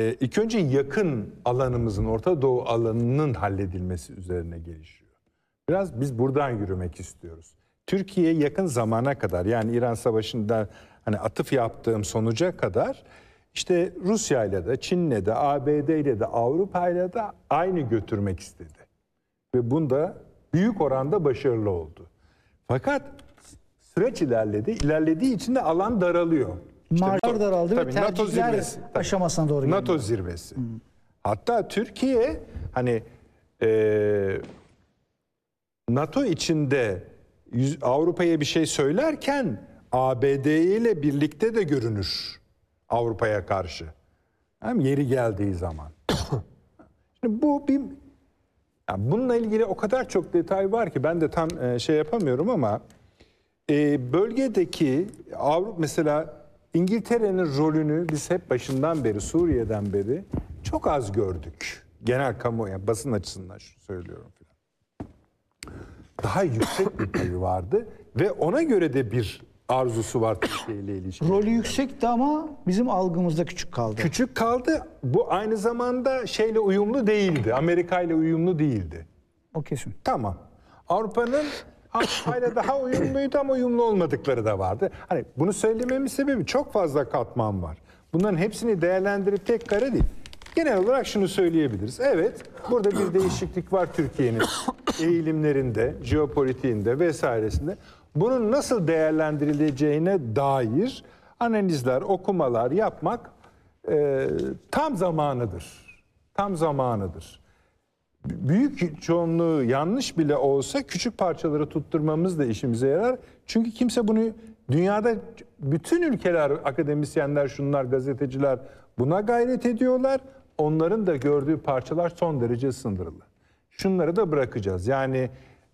ilk önce yakın alanımızın, Orta Doğu alanının halledilmesi üzerine gelişiyor. Biraz biz buradan yürümek istiyoruz. Türkiye yakın zamana kadar, yani İran Savaşı'nda hani atıf yaptığım sonuca kadar işte Rusya ile de, Çin'le de, ABD ile de, Avrupa ile de aynı götürmek istedi. Ve bunda büyük oranda başarılı oldu. Fakat süreç ilerledi. İlerlediği için de alan daralıyor. Marjlar daraldı ve tabii, NATO tercihler zirvesi, aşamasına doğru geliyor. NATO zirvesi. Hatta Türkiye hani NATO içinde Avrupa'ya bir şey söylerken ABD ile birlikte de görünür Avrupa'ya karşı. Hem yeri geldiği zaman. Şimdi bu bir, yani bununla ilgili o kadar çok detay var ki ben de tam şey yapamıyorum ama bölgedeki mesela İngiltere'nin rolünü biz hep başından beri, Suriye'den beri çok az gördük. Genel kamuoyu, yani basın açısından söylüyorum falan. Daha yüksek bir payı vardı ve ona göre de bir arzusu var Türkiye ile ilişkin. Rolü yüksekti ama bizim algımızda küçük kaldı. Küçük kaldı. Bu aynı zamanda şeyle uyumlu değildi. Amerika ile uyumlu değildi. O kesin. Tamam. Avrupa'nın Avrupa'yla daha uyumluydu ama uyumlu olmadıkları da vardı. Hani bunu söylememin sebebi çok fazla katman var. Bunların hepsini değerlendirip tek kare değil. Genel olarak şunu söyleyebiliriz. Evet, burada bir değişiklik var Türkiye'nin eğilimlerinde, jeopolitiğinde vesairesinde. Bunun nasıl değerlendirileceğine dair analizler, okumalar yapmak tam zamanıdır. Tam zamanıdır. Büyük çoğunluğu yanlış bile olsa küçük parçaları tutturmamız da işimize yarar. Çünkü kimse bunu dünyada bütün ülkeler, akademisyenler, şunlar, gazeteciler buna gayret ediyorlar. Onların da gördüğü parçalar son derece sınırlı. Şunları da bırakacağız. Yani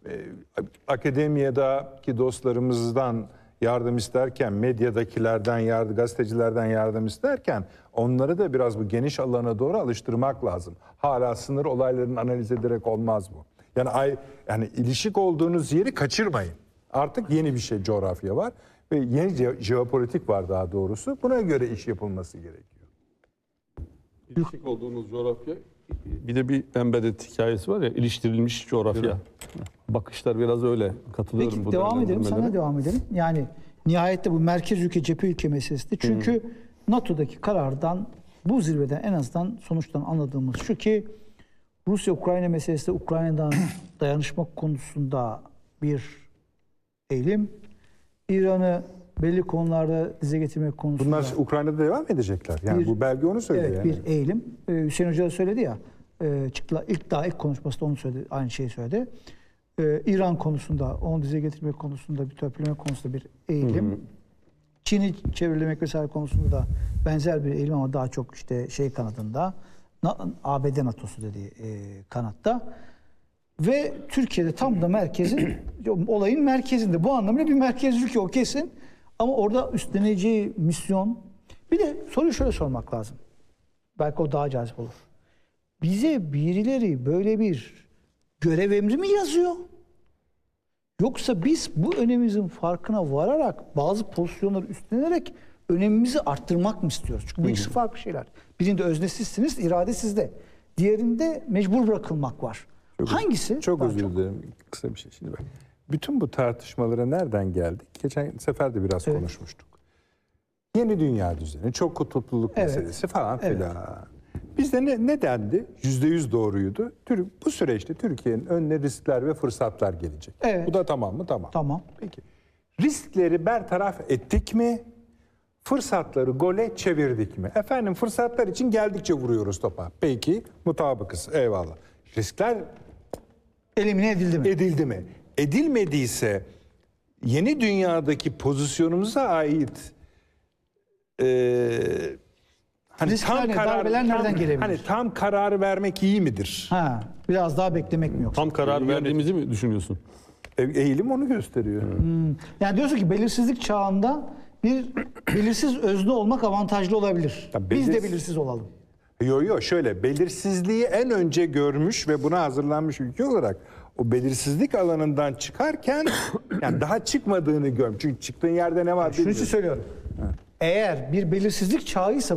akademiyadaki dostlarımızdan yardım isterken, medyadakilerden yardım, gazetecilerden yardım isterken onları da biraz bu geniş alana doğru alıştırmak lazım. Hala sınır olaylarını analiz ederek olmaz bu. Yani ilişik olduğunuz yeri kaçırmayın. Artık yeni bir şey, coğrafya var ve yeni jeopolitik var daha doğrusu. Buna göre iş yapılması gerekiyor. İlişik olduğunuz coğrafya, bir de bir embedded hikayesi var ya, iliştirilmiş coğrafya. Bakışlar biraz öyle, katılıyorum. Peki bu devam edelim, sana değerlendirmelere. devam edelim. Yani nihayette bu merkez ülke, cephe ülke meselesi de. Çünkü NATO'daki karardan, bu zirveden en azından sonuçtan anladığımız şu ki Rusya-Ukrayna meselesi de Ukrayna'dan dayanışma konusunda bir eğilim. İran'ı belli konularda dize getirmek konusunda... Bunlar Ukrayna'da devam edecekler. Yani bu belge onu söylüyor. Evet, yani. bir eğilim. Hüseyin Hoca da söyledi ya, çıktılar ilk konuşmasında onu söyledi, aynı şeyi söyledi. İran konusunda, onu dize getirmek konusunda, bir törpüleme konusunda bir eğilim. Çin'i çevrilemek vesaire konusunda da benzer bir eğilim ama daha çok işte şey kanadında, ABD NATO'su dediği kanatta. Ve Türkiye'de tam da merkezin, olayın merkezinde. Bu anlamda bir merkez ülke, o kesin. Ama orada üstleneceği misyon... Bir de soruyu şöyle sormak lazım. Belki o daha cazip olur. Bize birileri böyle bir görev emri mi yazıyor? Yoksa biz bu önemimizin farkına vararak bazı pozisyonları üstlenerek önemimizi arttırmak mı istiyoruz? Çünkü bu ikisi farklı şeyler. Birinde öznesizsiniz, irade sizde. Diğerinde mecbur bırakılmak var. Hangisi? Çok daha özür dilerim. Kısa bir şey. Şimdi bak. Bütün bu tartışmalara nereden geldik? Geçen sefer de biraz konuşmuştuk. Yeni dünya düzeni, çok kutupluluk meselesi falan filan. Bizde ne dendi? %100 doğruydu. Bu süreçte Türkiye'nin önüne riskler ve fırsatlar gelecek. Evet. Bu da tamam mı? Tamam. Tamam. Peki. Riskleri bertaraf ettik mi? Fırsatları gole çevirdik mi? Efendim fırsatlar için geldikçe vuruyoruz topa. Peki, mutabıkız. Eyvallah. Riskler elimine edildi mi? edildi mi? Edilmediyse yeni dünyadaki pozisyonumuza ait hani riskler ne? Darbeler nereden gelebilir? Hani tam karar vermek iyi midir? Biraz daha beklemek mi yoksa? Tam karar verdiğimizi mi düşünüyorsun? Eğilim onu gösteriyor. Yani diyorsun ki belirsizlik çağında bir belirsiz özne olmak avantajlı olabilir. Ya Biz de belirsiz olalım. Yo şöyle, belirsizliği en önce görmüş ve buna hazırlanmış ülke olarak o belirsizlik alanından çıkarken yani daha çıkmadığını görmüş. Çünkü çıktığın yerde ne var Şunu bilmiyorsun. söylüyorum. Eğer bir belirsizlik çağıysa